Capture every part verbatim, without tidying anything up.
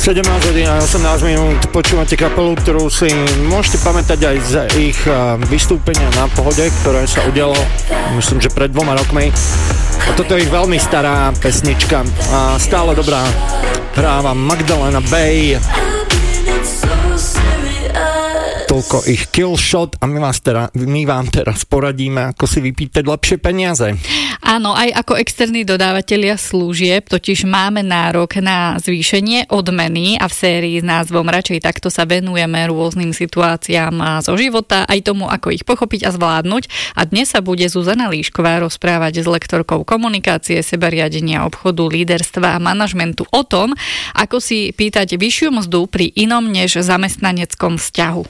sedemnásť hodín a osemnásť minút počúvate kapelu, ktorú si môžete pamätať aj z ich vystúpenia na Pohode, ktoré sa udialo, myslím, že pred dvoma rokmi. A toto je ich veľmi stará pesnička a stále dobrá. Hráva Magdalena Bay. Toľko ich Kill Shot a my, vás teda, my vám teraz poradíme, ako si vypýtať lepšie peniaze. Áno, aj ako externí dodávateľia služieb, totiž máme nárok na zvýšenie odmeny a v sérii s názvom Radšej takto sa venujeme rôznym situáciám zo života, aj tomu, ako ich pochopiť a zvládnuť. A dnes sa bude Zuzana Líšková rozprávať s lektorkou komunikácie, sebariadenia, obchodu, líderstva a manažmentu o tom, ako si pýtať vyššiu mzdu pri inom než zamestnaneckom vzťahu.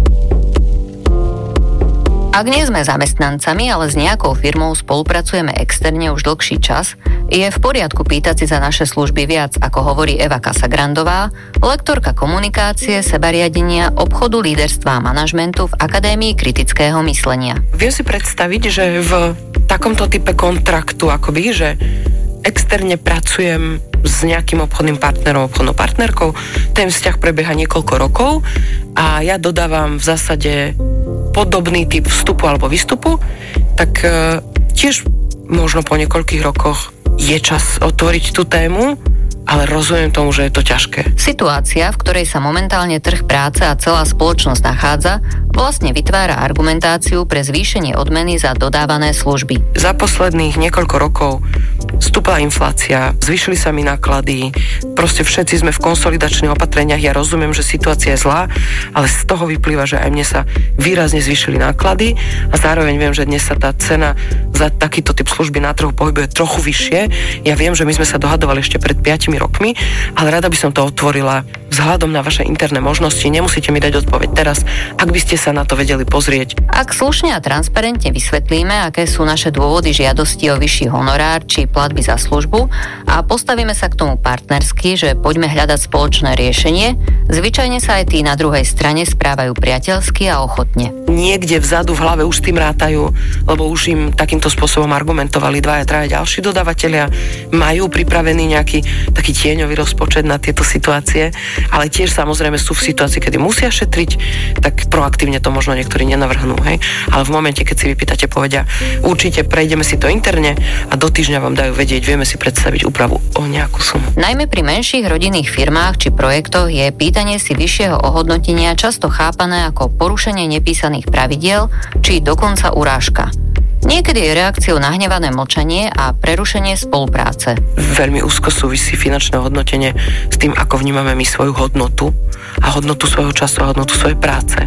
Ak nie sme zamestnancami, ale s nejakou firmou spolupracujeme externe už dlhší čas, je v poriadku pýtať si za naše služby viac, ako hovorí Eva Casagrandová, lektorka komunikácie, sebariadenia, obchodu, líderstva a manažmentu v Akadémii kritického myslenia. Viem si predstaviť, že v takomto type kontraktu, akoby, že externe pracujem s nejakým obchodným partnerom, obchodnou partnerkou, ten vzťah prebieha niekoľko rokov a ja dodávam v zásade podobný typ vstupu alebo výstupu, tak e, tiež možno po niekoľkých rokoch je čas otvoriť tú tému, ale rozumiem tomu, že je to ťažké. Situácia, v ktorej sa momentálne trh práce a celá spoločnosť nachádza, vlastne vytvára argumentáciu pre zvýšenie odmeny za dodávané služby. Za posledných niekoľko rokov stúpla inflácia, zvýšili sa mi náklady, proste všetci sme v konsolidačných opatreniach, ja rozumiem, že situácia je zlá, ale z toho vyplýva, že aj mne sa výrazne zvýšili náklady a zároveň viem, že dnes sa tá cena za takýto typ služby na trhu pohybuje trochu vyššie. Ja viem, že my sme sa dohadovali ešte pred piatimi rokmi, ale rada by som to otvorila vzhľadom na vaše interné možnosti. Nemusíte mi dať odpoveď teraz, ak by ste sa na to vedeli pozrieť. Ak slušne a transparentne vysvetlíme, aké sú naše dôvody žiadosti o vyšší honorár či platby za službu a postavíme sa k tomu partnersky, že poďme hľadať spoločné riešenie, zvyčajne sa aj tí na druhej strane správajú priateľsky a ochotne. Niekde vzadu v hlave už s tým rátajú, lebo už im takýmto spôsobom argumentovali dvaja, traja ďalší dodavatelia, majú pripravený nejaký taký tieňový rozpočet na tieto situácie, ale tiež samozrejme sú v situácii, kedy musia šetriť, tak proaktívne to možno niektorí nenavrhnú, hej. Ale v momente, keď si vypýtate, povedia, určite prejdeme si to interne a do týždňa vám dajú vedieť, vieme si predstaviť úpravu o nejakú sumu. Najmä pri menších rodinných firmách či projektoch je pýtanie si vyššieho ohodnotenia často chápané ako porušenie nepísaných pravidiel či dokonca urážka. Niekedy je reakciou nahnevané mlčanie a prerušenie spolupráce. Veľmi úzko súvisí finančné hodnotenie s tým, ako vnímame my svoju hodnotu a hodnotu svojho času a hodnotu svojej práce.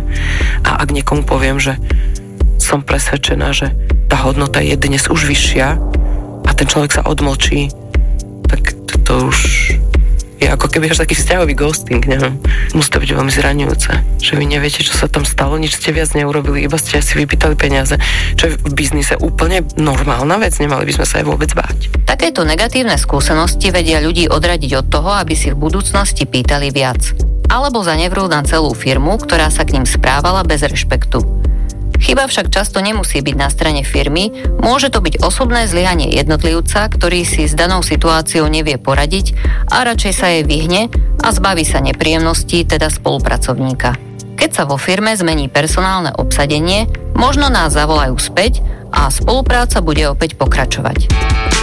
A ak niekomu poviem, že som presvedčená, že tá hodnota je dnes už vyššia a ten človek sa odmlčí, tak to, to už je ako keby až taký vzťahový ghosting, neviem. Musí to byť veľmi zraňujúce, že vy neviete, čo sa tam stalo, nič ste viac neurobili, iba ste si vypýtali peniaze, čo je v biznise úplne normálna vec, nemali by sme sa aj vôbec báť. Takéto negatívne skúsenosti vedia ľudí odradiť od toho, aby si v budúcnosti pýtali viac. Alebo zanevrú na celú firmu, ktorá sa k ním správala bez rešpektu. Chyba však často nemusí byť na strane firmy, môže to byť osobné zlyhanie jednotlivca, ktorý si s danou situáciou nevie poradiť a radšej sa jej vyhne a zbaví sa nepríjemností, teda spolupracovníka. Keď sa vo firme zmení personálne obsadenie, možno nás zavolajú späť a spolupráca bude opäť pokračovať.